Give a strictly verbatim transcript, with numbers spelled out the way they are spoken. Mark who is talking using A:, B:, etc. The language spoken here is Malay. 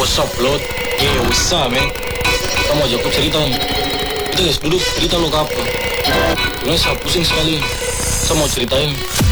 A: What's up, Lord? Yeah, what's up, man? Kamu aja aku cerita. Kita guys, duduk cerita lo ke apa? Sebenarnya saya pusing sekali. Saya mau ceritain.